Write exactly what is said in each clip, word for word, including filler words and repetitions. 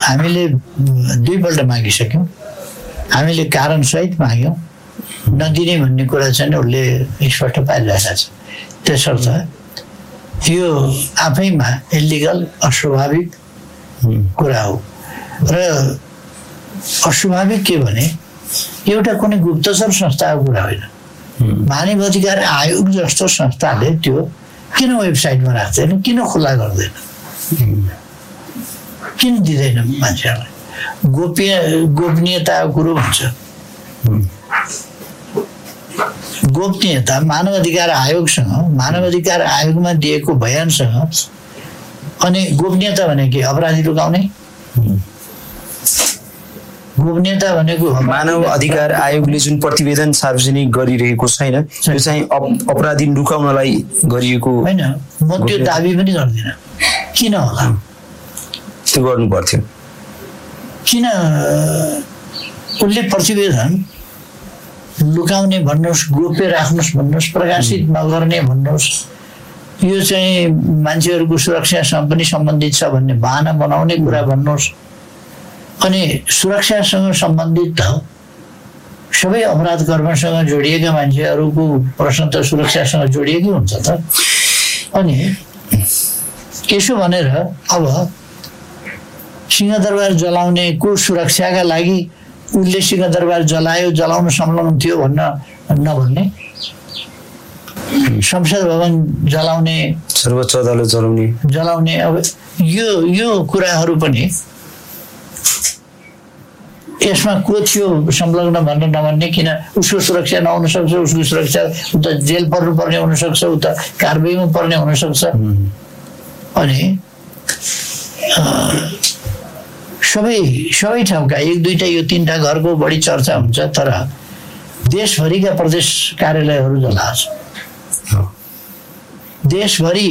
हामीले दुईपल्ट मागिसक्यौँ, हामीले कारण सहित माग्यौँ, नदिने भन्ने कुरा चाहिँ उसले स्पष्ट पारिरहेको छ। त्यसर्थ यो आफैमा इलिगल अस्वाभाविक कुरा हो। र अस्वाभाविक के भने एउटा कुनै गुप्तचर संस्थाको कुरा होइन, मानव अधिकार आयोग जस्तो संस्थाले त्यो किन वेबसाइटमा राख्दैन, किन खुला गर्दैन, किन दिँदैन मान्छेहरूलाई? गोप्य गोपनीयताको कुरो हुन्छ। गोपनीयता मानव अधिकार आयोगसँग, मानव अधिकार आयोगमा दिएको बयानसँग, अनि गोपनीयता भने के? अपराधी लुकाउने? गोपनीयता भनेको मानव अधिकार आयोगले जुन प्रतिवेदन सार्वजनिक गरिरहेको छैन त्यो चाहिँ अपराधी लुकाउनलाई गरिएको होइन। म त्यो दाबी पनि गर्दिनँ। किन होला त्यो गर्नु पर्थ्यो? किन उसले प्रतिवेदन लुकाउने भन्नुहोस्, गोप्य राख्नुहोस् भन्नुहोस्, प्रकाशित नगर्ने भन्नुहोस्, यो चाहिँ मान्छेहरूको सुरक्षासँग पनि सम्बन्धित छ भन्ने बहाना बनाउने कुरा भन्नुहोस्। अनि सुरक्षासँग सम्बन्धित त सबै अपराध कर्मसँग जोडिएका मान्छेहरूको प्रश्न त सुरक्षासँग जोडिएकै हुन्छ त। अनि यसो भनेर अब सिंहदरबार जलाउनेको सुरक्षाका लागि उसले सिंहदरबार जलायो, जलाउन संलग्न थियो भन्न नभन्ने, संसद भवन जलाउने, सर्वोच्च अदालत जलाउने जलाउने अब यो यो कुराहरू पनि यसमा को थियो संलग्न भन्न नभन्ने। किन उसको सुरक्षा नहुन सक्छ, उसको सुरक्षा उता जेल पर्नुपर्ने हुनसक्छ, उता कारबाहीमा पर्ने हुनसक्छ। अनि सबै सबै ठाउँका एक दुईवटा यो तिनवटा घरको बढी चर्चा हुन्छ, तर देशभरिका प्रदेश कार्यालयहरू जलाएको छ। देशभरि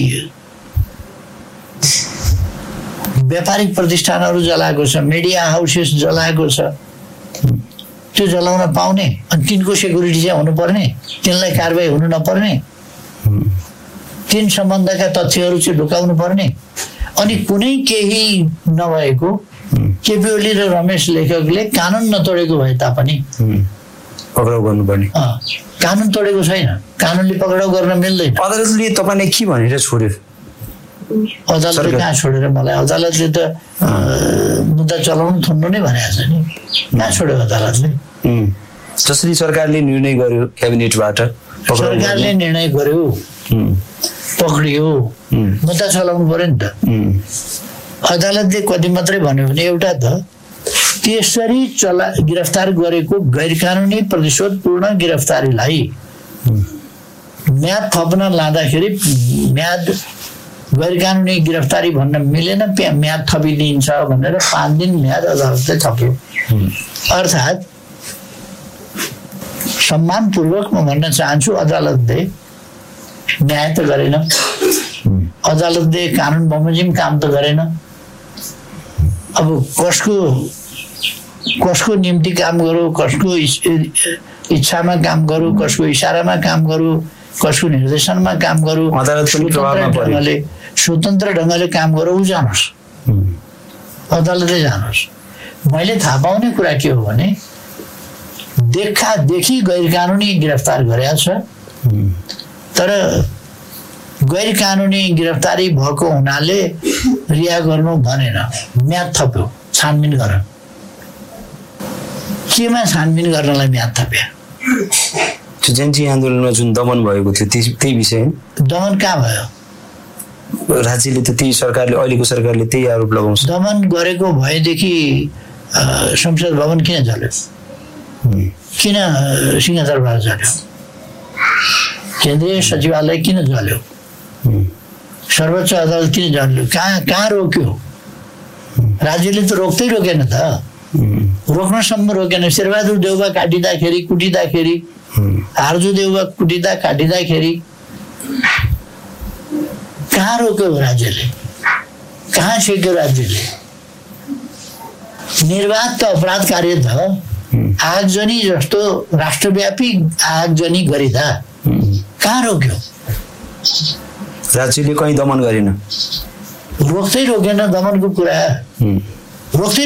व्यापारिक प्रतिष्ठानहरू जलाएको छ, मिडिया हाउसेस जलाएको छ। त्यो जलाउन पाउने अनि तिनको सेक्युरिटी चाहिँ हुनुपर्ने, तिनलाई कारबाही हुनु नपर्ने, तिन सम्बन्धका तथ्यहरू चाहिँ ढुकाउनु पर्ने। अनि कुनै केही नभएको केपी ओली र रमेश लेखकले कानुन नतोडेको भए तापनि पक्राउ गर्नुपर्ने। कानुन तोडेको छैन, कानुनले पक्राउ गर्न मिल्दैन। अदालतले तपाईँलाई के भनेर छोड्यो? अदालतले कहाँ छोडेर मलाई? अदालतले त मुद्दा चलाउनु थुन्नु नै भनेको छ नि। कहाँ छोड्यो अदालतले? जसरी सरकारले निर्णय गर्यो क्याबिनेटबाट, सरकारले निर्णय गर्यो, पक्रियो, मुद्दा चलाउनु पर्यो नि त। अदालतले कति मात्रै भन्यो भने एउटा त त्यसरी चला गिरफ्तार गरेको गैर कानुनी प्रतिशोधपूर्ण गिरफ्तारीलाई म्याद थप्न लाँदाखेरि म्याद गैर कानुनी गिरफ्तारी भन्न मिलेन, म्याद थपिदिन्छ भनेर पाँच दिन म्याद अदालतले थप्यो। अर्थात् सम्मानपूर्वक म भन्न चाहन्छु अदालतले न्याय त गरेन, अदालतले कानुन बमोजिम काम त गरेन। अब कसको कसको निम्ति काम गरौँ, कसको इच्छामा काम गरौँ, कसको इसारामा काम गरौँ, कसको निर्देशनमा काम गरौँ, ढङ्गले स्वतन्त्र ढङ्गले काम गरौँ, जानुहोस्, अदालतले जानुहोस्। मैले थाहा पाउने कुरा के हो भने देखादेखि गैर कानुनी गिरफ्तार गरेको छ, तर गैर कानुनी गिरफ्तारी भएको हुनाले रिहा गर्नु भनेन, म्याद थप्यो, छानबिन गर। केमा छानबिन गर्नलाई म्याद थप्यो? जनजी आन्दोलनमा जुन दमन भएको थियो त्यही विषय। दमन कहाँ भयो? राज्यले त त्यही सरकारले, अहिलेको सरकारले त्यही आरोप लगाउँछ। दमन गरेको भएदेखि संसद भवन किन जल्यो? किन सिंहदरबार जल्यो? केन्द्रीय सचिवालय किन जल्यो? सर्वोच्च अदालत किन जल्यो? कहाँ कहाँ रोक्यो? राज्यले त रोक्दै रोकेन त, रोक्नसम्म रोकेन। शेरबहादुर देउबा काटिँदाखेरि कुटिँदाखेरि, आर्जु देउबा कुटिँदा काटिँदाखेरि कहाँ रोक्यो राज्यले? कहाँ छेक्यो राज्यले? निर्वाध त अपराध कार्य त आगजनी जस्तो राष्ट्रव्यापी आगजनी गरिदा कहाँ रोक्यो? राज्यले कहीँ दमन गरेन, रोक्दै रोकेन दमनको कुरा, रोक्दै